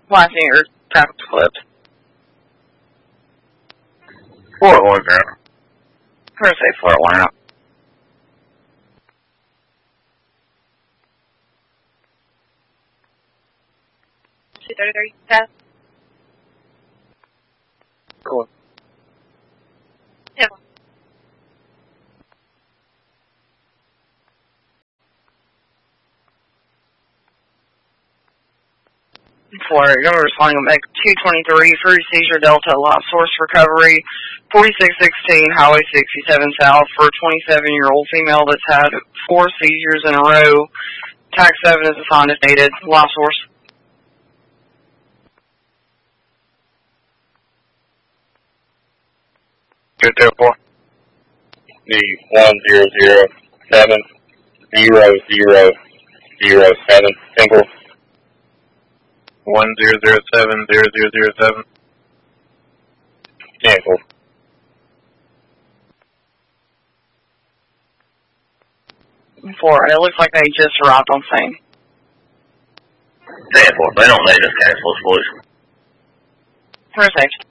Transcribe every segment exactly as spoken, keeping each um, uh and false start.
Lysander tapped clipped. Fort one now. I'm gonna say Fort one out. two thirty-three, tap. Cool. Yeah. For number responding on Meg two twenty-three, Fruit Seizure Delta, Lot Source Recovery, forty-six sixteen Highway sixty-seven South for a twenty-seven-year-old female that's had four seizures in a row. Tax seven is assigned as needed. Lot Source. Good deal, boy. The one zero zero seven zero zero zero seven single. One zero zero seven zero zero zero seven. Cancel. For it looks like they just arrived on scene. Cancel. They don't need us cancel, please. For a safety.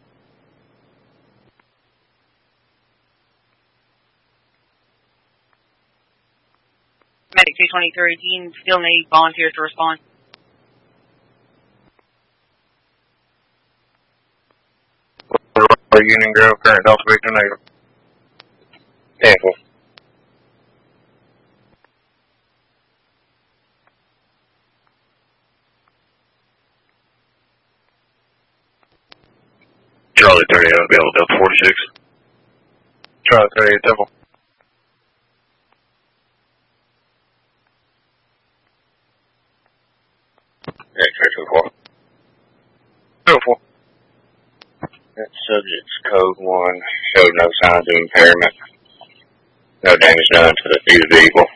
Medic two twenty-three, do you still need volunteers to respond? Union Grove, current Delta Victor negative. Cancel. Charlie thirty-eight, available Delta forty-six. Charlie thirty-eight, Temple. X-ray two four. two four. That subject's code one showed no signs of impairment. No damage done to the seated vehicle.